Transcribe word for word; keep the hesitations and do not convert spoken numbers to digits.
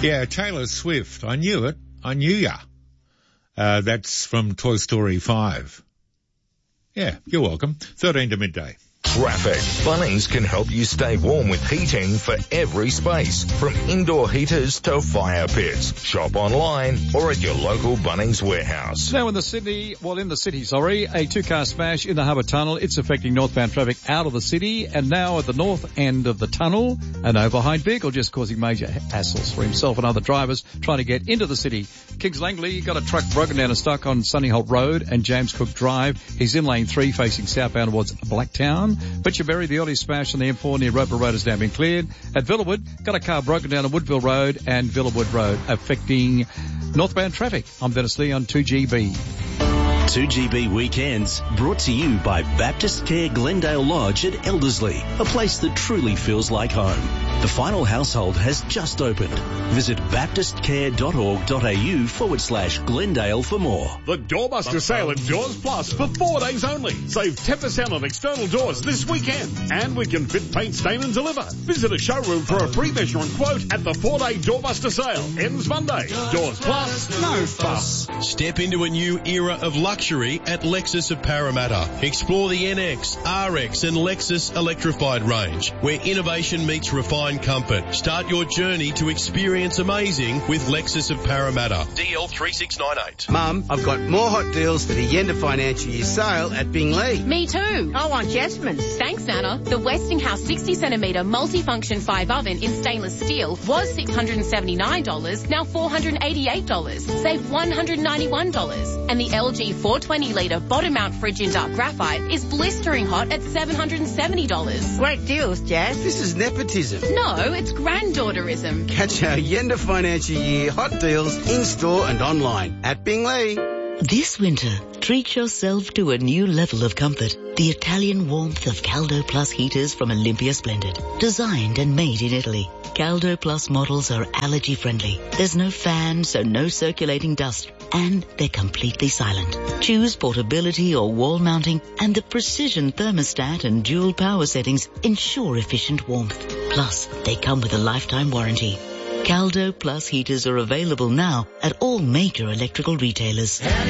Yeah, Taylor Swift. I knew it. I knew ya. Uh, that's from Toy Story five. Yeah, you're welcome. thirteen to midday. Traffic. Bunnings can help you stay warm with heating for every space, from indoor heaters to fire pits. Shop online or at your local Bunnings warehouse. Now in the Sydney, well in the city, sorry, a two-car smash in the Harbour Tunnel. It's affecting northbound traffic out of the city, and now at the north end of the tunnel, an overheight vehicle just causing major hassles for himself and other drivers trying to get into the city. Kings Langley got a truck broken down and stuck on Sunnyholt Road and James Cook Drive. He's in lane three facing southbound towards Blacktown. Butcherberry, the Oddie smash on the M four near Roper Road has now been cleared. At Villawood, got a car broken down on Woodville Road and Villawood Road, affecting northbound traffic. I'm Dennis Lee on two G B. two G B Weekends, brought to you by Baptist Care Glendale Lodge at Elderslie, a place that truly feels like home. The final household has just opened. Visit baptistcare.org.au forward slash Glendale for more. The Doorbuster sale at Doors Plus for four days only. Save ten percent on external doors this weekend. And we can fit, paint, stain and deliver. Visit a showroom for a free measure and quote at the four-day Doorbuster sale. Ends Monday. Doors Plus, no fuss. Step into a new era of luxury at Lexus of Parramatta. Explore the N X, R X and Lexus electrified range, where innovation meets refined comfort. Start your journey to experience amazing with Lexus of Parramatta. D L three six nine eight. Mum, I've got more hot deals for the Yenda financial year sale at Binglee. Me too. I want Jasmine's. Thanks, Anna. The Westinghouse sixty centimetre multifunction five oven in stainless steel was six hundred seventy-nine dollars, now four hundred eighty-eight dollars. Save one hundred ninety-one dollars. And the L G four hundred twenty litre bottom mount fridge in dark graphite is blistering hot at seven hundred seventy dollars. Great deals, Jazz. This is nepotism. No, it's granddaughterism. Catch our Yenda financial year hot deals in-store and online at Binglee. This winter, treat yourself to a new level of comfort. The Italian warmth of Caldo Plus heaters from Olympia Splendid. Designed and made in Italy. Caldo Plus models are allergy friendly. There's no fan, so no circulating dust. And they're completely silent. Choose portability or wall mounting, and the precision thermostat and dual power settings ensure efficient warmth. Plus, they come with a lifetime warranty. Caldo Plus heaters are available now at all major electrical retailers.